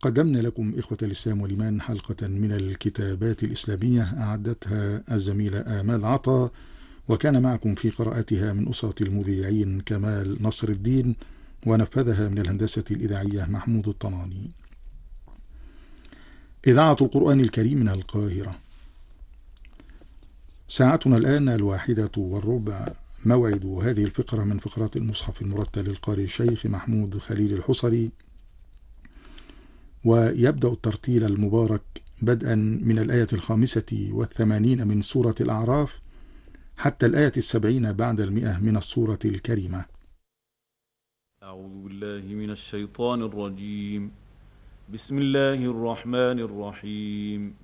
قدمنا لكم إخوة الإسلام والإيمان حلقة من الكتابات الإسلامية أعدتها الزميلة آمال عطا، وكان معكم في قراءتها من أسرة المذيعين كمال نصر الدين، ونفذها من الهندسة الإذاعية محمود الطناني. إذاعة القرآن الكريم من القاهرة. ساعتنا الآن 1:15، موعد هذه الفقرة من فقرات المصحف المرتل للقارئ الشيخ محمود خليل الحصري، ويبدأ الترتيل المبارك بدءا من الآية 85 من سورة الأعراف حتى الآية 70 بعد 100 من السورة الكريمة. أعوذ بالله من الشيطان الرجيم. بسم الله الرحمن الرحيم.